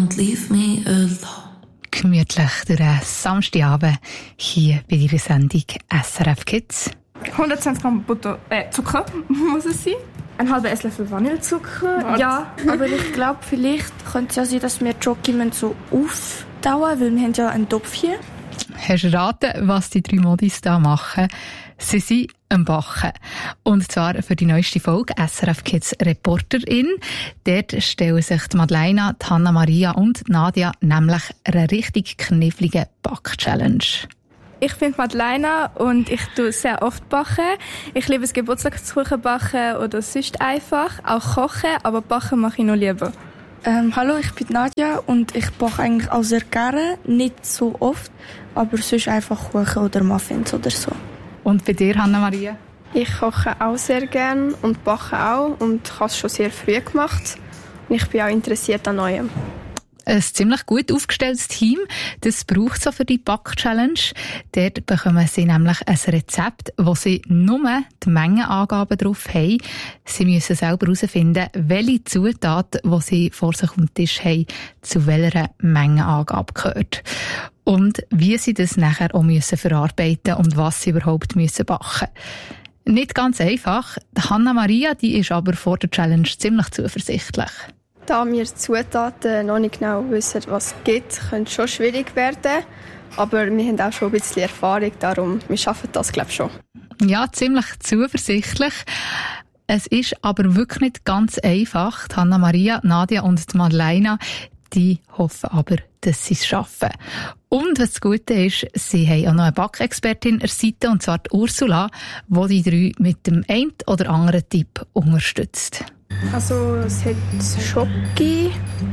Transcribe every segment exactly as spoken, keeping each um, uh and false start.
don't leave me alone. Gemütlich durch einen Samstagabend hier bei dieser Sendung S R F Kids. hundertzwanzig Gramm Butter, äh, Zucker muss es sein. Ein halber Esslöffel Vanillezucker. Ja, aber ich glaube, vielleicht könnte es ja sein, dass wir die Schoki so auftauen, weil wir haben ja einen Topf hier. Hast du erraten, was die drei Modis da machen? Sie sind am Backen. Und zwar für die neueste Folge S R F Kids Reporterin. Dort stellen sich die Madeleine, die Hanna Maria und die Nadia nämlich einer richtig kniffligen Back-Challenge. Ich bin Madeleine und ich tue sehr oft backen. Ich liebe es Geburtstagskuchen backen oder sonst einfach. Auch kochen, aber backen mache ich noch lieber. Ähm, hallo, ich bin Nadia und ich backe eigentlich auch sehr gerne. Nicht so oft, aber sonst einfach Kuchen oder Muffins oder so. Und bei dir, Hanna Maria? Ich koche auch sehr gerne und backe auch und habe es schon sehr früh gemacht. Und ich bin auch interessiert an Neuem. Ein ziemlich gut aufgestelltes Team, das braucht es für die Back-Challenge. Dort bekommen sie nämlich ein Rezept, wo sie nur die Mengenangaben drauf haben. Sie müssen selber herausfinden, welche Zutaten, die sie vor sich auf dem Tisch haben, zu welcher Mengenangabe gehört. Und wie sie das nachher auch müssen verarbeiten und was sie überhaupt müssen backen. Nicht ganz einfach. Hanna Maria, die ist aber vor der Challenge ziemlich zuversichtlich. Da wir die Zutaten noch nicht genau wissen, was es gibt, könnte es schon schwierig werden. Aber wir haben auch schon ein bisschen Erfahrung, darum wir schaffen das, glaube ich, schon. Ja, ziemlich zuversichtlich. Es ist aber wirklich nicht ganz einfach. Die Hanna Maria, Nadia und die Madeleine, die hoffen aber, dass sie es schaffen. Und was das Gute ist, sie haben auch noch eine Backexpertin an der Seite, und zwar die Ursula, die die drei mit dem einen oder anderen Tipp unterstützt. Also es hat Schoki,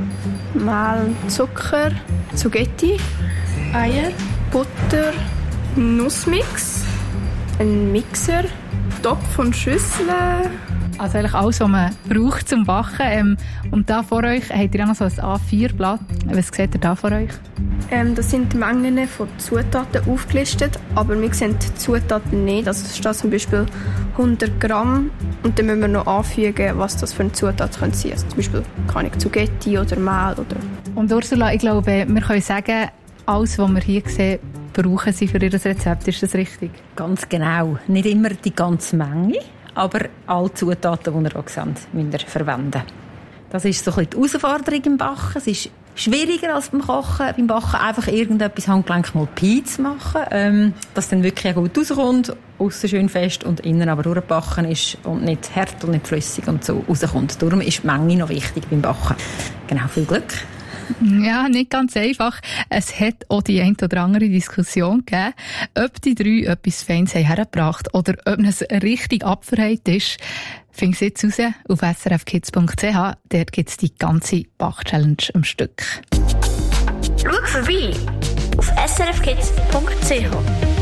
Mehl, Zucker, Zucchetti, Eier, Butter, Nussmix, ein Mixer, Topf und Schüssel. Also eigentlich alles, was man braucht zum Backen. Ähm, und da vor euch habt ihr auch noch so ein A vier Blatt. Was seht ihr da vor euch? Ähm, das sind die Mengen von Zutaten aufgelistet, aber wir sehen die Zutaten nicht. Also es steht zum Beispiel hundert Gramm und dann müssen wir noch anfügen, was das für eine Zutat sein könnte. Also zum Beispiel keine Zucchetti oder Mehl. Oder und Ursula, ich glaube, wir können sagen, alles, was wir hier sehen, brauchen sie für ihr Rezept. Ist das richtig? Ganz genau. Nicht immer die ganze Menge, aber alle Zutaten, die ihr auch seht, müsst ihr verwenden. Das ist so ein bisschen die Herausforderung im Backen. Es ist schwieriger als beim Kochen. Beim Backen einfach irgendetwas handgelenkig mal Pi zu machen, ähm, dass dann wirklich gut rauskommt, aussen schön fest und innen aber durchgebacken ist und nicht hart und nicht flüssig und so rauskommt. Darum ist die Menge noch wichtig beim Backen. Genau, viel Glück. Ja, nicht ganz einfach. Es hat auch die ein oder andere Diskussion gegeben, ob die drei etwas Feines hergebracht haben oder ob es richtig abverheilt ist. Find's jetzt raus auf s r f kids punkt c h. Dort gibt es die ganze Back-Challenge am Stück. Schau vorbei auf s r f kids punkt c h.